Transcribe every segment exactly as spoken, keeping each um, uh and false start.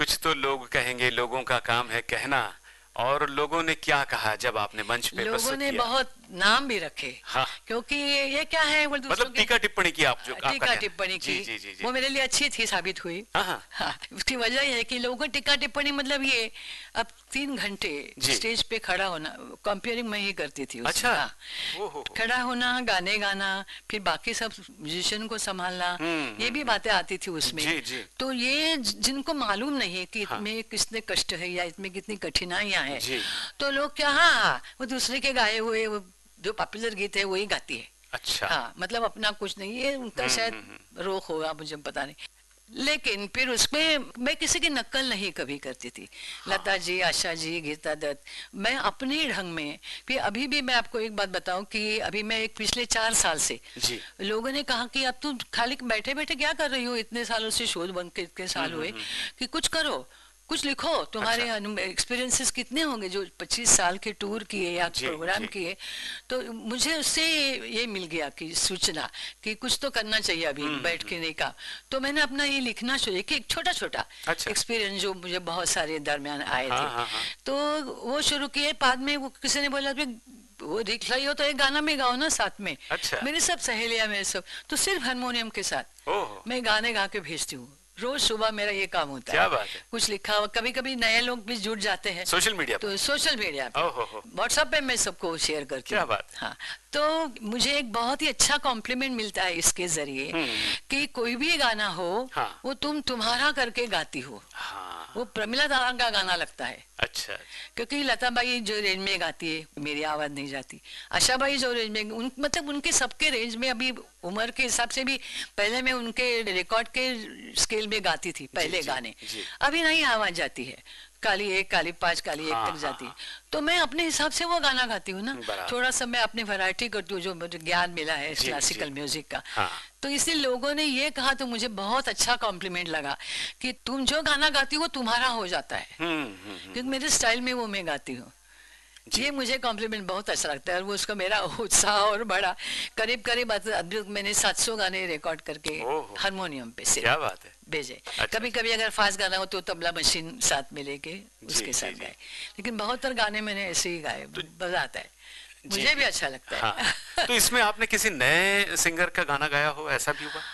कुछ तो लोग कहेंगे, लोगों का काम है कहना। और लोगों ने क्या कहा जब आपने मंच पे लोगों प्रस्तुत ने किया? बहुत नाम भी रखे। हाँ। क्योंकि ये क्या है, वो दूसरों मतलब के टीका टिप्पणी की आप जो आपका टीका कहना। टिप्पणी जी, की, जी, जी, जी। वो मेरे लिए अच्छी थी, साबित हुई। हाँ, हाँ। हाँ, उसकी वजह ये है कि लोगों को टीका टिप्पणी मतलब ये, अब तीन घंटे जी। स्टेज पे खड़ा होना, कंपेयरिंग मैं ही करती थी उसमें। अच्छा। हाँ, ओ हो हो। खड़ा होना, गाने गाना, फिर बाकी सब म्यूजिशियन को संभालना, हम्म, ये भी हम्म, बातें आती थी उसमें। जी, जी। तो ये ज- जिनको मालूम नहीं है कि हाँ। इसमें कितने कष्ट है या इसमें कितनी कठिनाइयां हैं, जी। तो लोग क्या, हाँ वो दूसरे के गाए हुए वो जो पॉपुलर गीत है वही गाती है। अच्छा। हाँ, मतलब अपना कुछ नहीं, ये उनका हम्म, शायद हम्म, रोक होगा, मुझे पता नहीं। लेकिन फिर उसमें मैं किसी की नकल नहीं कभी करती थी। हाँ। लता जी, आशा जी, गीता दत्त, मैं अपने ढंग में। फिर अभी भी मैं आपको एक बात बताऊं कि अभी मैं एक पिछले चार साल से, जी। लोगों ने कहा कि अब तुम खाली बैठे बैठे क्या कर रही हो, इतने सालों से शोध बंद के इतने साल हम्म, हुए, हम्म, कि कुछ करो, कुछ लिखो, तुम्हारे अच्छा। एक्सपीरियंसेस कितने होंगे जो पच्चीस साल के टूर किए या जी, प्रोग्राम जी। किए। तो मुझे उससे ये मिल गया कि सूचना कि कुछ तो करना चाहिए अभी हम्म, बैठ हम्म, के नहीं का। तो मैंने अपना ये लिखना शुरू किया, एक छोटा छोटा अच्छा। एक्सपीरियंस जो मुझे बहुत सारे दरमियान आए हाँ, थे। हाँ, हाँ। तो वो शुरू किए, बाद में वो किसी ने बोला कि वो लिख रही हो तो एक गाना में गाओ ना साथ में। अच्छा। मेरी सब सहेलियां, मेरे सब, तो सिर्फ हारमोनियम के साथ ओह, मैं गाने गा के भेजती हूँ। रोज सुबह मेरा ये काम होता क्या है, बात है। कुछ लिखा हुआ। कभी कभी नए लोग भी जुड़ जाते हैं सोशल मीडिया तो पर। सोशल मीडिया पे, ओह हो हो। व्हाट्सएप पे मैं सबको शेयर करती क्या हूँ। बात। हाँ, तो मुझे एक बहुत ही अच्छा कॉम्प्लीमेंट मिलता है इसके जरिए हम्म, हम्म, कि कोई भी गाना हो, हाँ। वो तुम तुम्हारा करके गाती हो। हाँ। वो प्रमिला दारा का गाना लगता है, अच्छा। क्योंकि लता बाई जो रेंज में गाती है मेरी आवाज नहीं जाती। आशा बाई जो रेंज में, उन मतलब उनके सबके रेंज में, अभी उम्र के हिसाब से भी पहले मैं उनके रिकॉर्ड के स्केल में गाती थी पहले जी, गाने। जी। अभी नहीं आवाज जाती है, काली एक, काली पांच, काली एक हाँ, तक हाँ, जाती। हाँ। तो मैं अपने हिसाब से वो गाना गाती हूँ ना, बराबर। थोड़ा सा मैं अपनी वैरायटी करती हूँ जो मुझे ज्ञान मिला है जी, क्लासिकल जी। म्यूजिक का। हाँ। तो इसलिए लोगों ने ये कहा तो मुझे बहुत अच्छा कॉम्प्लीमेंट लगा कि तुम जो गाना गाती हो वो तुम्हारा हो जाता है, हम्म, हम्म, हम्म, क्योंकि मेरे स्टाइल में वो मैं गाती हूँ। जी। ये मुझे कॉम्प्लीमेंट बहुत अच्छा लगता है, और वो उसका मेरा उत्साह और बढ़ा। करीब करीब अभी मैंने सात सौ गाने रिकॉर्ड करके ओहो, हारमोनियम पे क्या सिर्फ बात है। भेजे। अच्छा, कभी कभी अगर फास्ट गाना हो तो तबला मशीन साथ में लेके जी, उसके जी, साथ जी। गाए। लेकिन बहुत सारे गाने मैंने ऐसे ही गाए, तो बजाता है, जी, मुझे भी जी। अच्छा लगता हाँ। है। तो इसमें आपने किसी नए सिंगर का गाना गाया हो, ऐसा भी हुआ?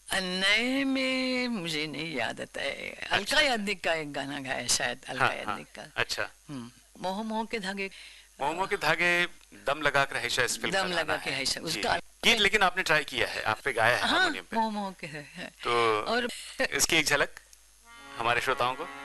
नए में मुझे नहीं याद आता है। अच्छा, अलका अच्छा। याग्निक का एक गाना गाया शायद, हाँ, अलका हाँ। याग्निक का। अच्छा। हम्म, मोह मोह के धागे, मोमो के धागे, दम लगा कर है शायद इस फिल्म का दम गाना लगा के है। है जी, उसका। जी। गीत लेकिन आपने ट्राई किया है, आप पे गाया है हाँ, हारमोनियम पे। मोह मोह के है, है। तो और इसकी एक झलक हमारे श्रोताओं को।